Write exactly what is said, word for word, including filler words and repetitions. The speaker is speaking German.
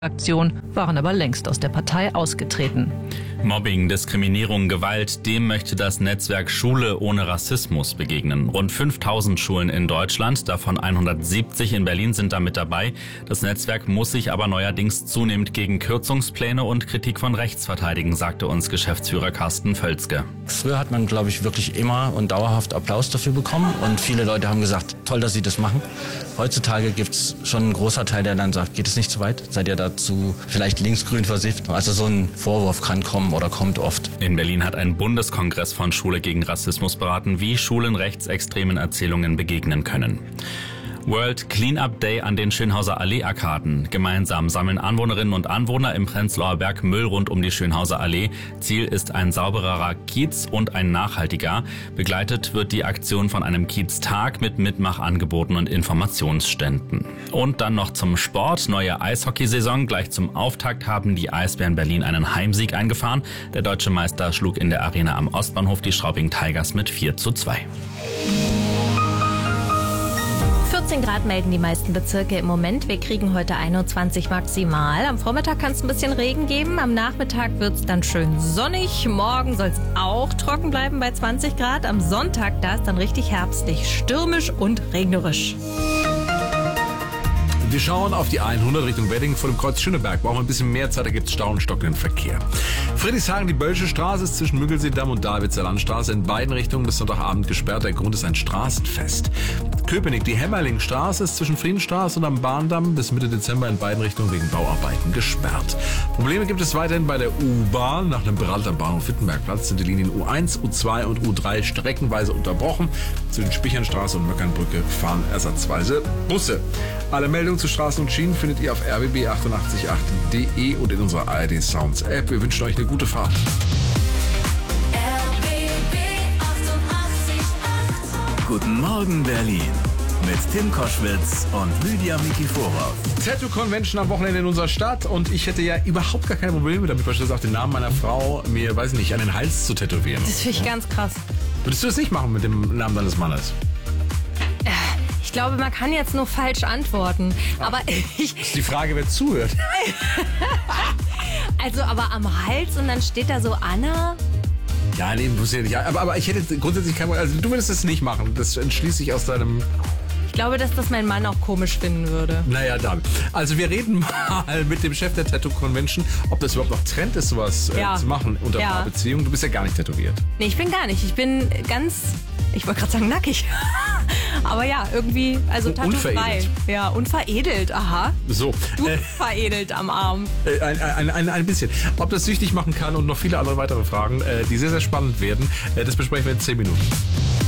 Aktion, waren aber längst aus der Partei ausgetreten. Mobbing, Diskriminierung, Gewalt, dem möchte das Netzwerk Schule ohne Rassismus begegnen. Rund fünftausend Schulen in Deutschland, davon hundertsiebzig in Berlin, sind da mit dabei. Das Netzwerk muss sich aber neuerdings zunehmend gegen Kürzungspläne und Kritik von rechts verteidigen, sagte uns Geschäftsführer Carsten Völzke. Früher hat man, glaube ich, wirklich immer und dauerhaft Applaus dafür bekommen und viele Leute haben gesagt, toll, dass Sie das machen. Heutzutage gibt es schon einen großen Teil, der dann sagt, geht es nicht zu weit? Seid ihr dazu vielleicht linksgrün versifft? Also so ein Vorwurf kann kommen oder kommt oft. In Berlin hat ein Bundeskongress von Schule gegen Rassismus beraten, wie Schulen rechtsextremen Erzählungen begegnen können. World Cleanup Day an den Schönhauser Allee-Arkaden. Gemeinsam sammeln Anwohnerinnen und Anwohner im Prenzlauer Berg Müll rund um die Schönhauser Allee. Ziel ist ein saubererer Kiez und ein nachhaltiger. Begleitet wird die Aktion von einem Kieztag mit Mitmachangeboten und Informationsständen. Und dann noch zum Sport. Neue Eishockeysaison. Gleich zum Auftakt haben die Eisbären Berlin einen Heimsieg eingefahren. Der deutsche Meister schlug in der Arena am Ostbahnhof die Straubing Tigers mit vier zu zwei. vierzehn Grad melden die meisten Bezirke im Moment. Wir kriegen heute einundzwanzig maximal. Am Vormittag kann es ein bisschen Regen geben. Am Nachmittag wird es dann schön sonnig. Morgen soll es auch trocken bleiben bei zwanzig Grad. Am Sonntag, da ist dann richtig herbstlich, stürmisch und regnerisch. Wir schauen auf die hundert Richtung Wedding vor dem Kreuz Schöneberg. Brauchen wir ein bisschen mehr Zeit, da gibt es Stau und stockenden Verkehr. Friedrichshagen, die Bölsche Straße ist zwischen Müggelseedamm und Davidser Landstraße in beiden Richtungen bis Sonntagabend gesperrt. Der Grund ist ein Straßenfest. Köpenick, die Hämmerlingstraße ist zwischen Friedenstraße und am Bahndamm bis Mitte Dezember in beiden Richtungen wegen Bauarbeiten gesperrt. Probleme gibt es weiterhin bei der U-Bahn. Nach einem Brand am Bahnhof Wittenbergplatz sind die Linien U eins, U zwei und U drei streckenweise unterbrochen. Zwischen Spichernstraße und Möckernbrücke fahren ersatzweise Busse. Alle Meldungen zu Straßen und Schienen findet ihr auf r b b achtundachtzig punkt acht punkt de und in unserer A R D Sounds App. Wir wünschen euch eine gute Fahrt. R B B achtundachtzig Komma acht. Guten Morgen Berlin mit Tim Koschwitz und Lydia Mikiforov. Tattoo Convention am Wochenende in unserer Stadt und ich hätte ja überhaupt gar keine Probleme damit, beispielsweise auch den Namen meiner Frau mir, weiß nicht, an den Hals zu tätowieren. Das finde ich ganz krass. Würdest du das nicht machen mit dem Namen deines Mannes? Ich glaube, man kann jetzt nur falsch antworten. Aber ich. Das ist die Frage, wer zuhört. Also, aber am Hals und dann steht da so Anna. Ja, nee, muss ja nicht. Aber, aber ich hätte grundsätzlich kein Problem. Also, du würdest das nicht machen. Das entschließe ich aus deinem. Ich glaube, dass das mein Mann auch komisch finden würde. Naja, dann. Also wir reden mal mit dem Chef der Tattoo Convention, ob das überhaupt noch Trend ist, sowas ja. äh, zu machen unter ja. Paarbeziehung. Du bist ja gar nicht tätowiert. Nee, ich bin gar nicht. Ich bin ganz, ich wollte gerade sagen nackig. Aber ja, irgendwie, also tattoo-frei. Ja, unveredelt, aha. So. Du äh, veredelt am Arm. Äh, ein, ein, ein, ein bisschen. Ob das süchtig machen kann und noch viele andere weitere Fragen, äh, die sehr, sehr spannend werden, äh, das besprechen wir in zehn Minuten.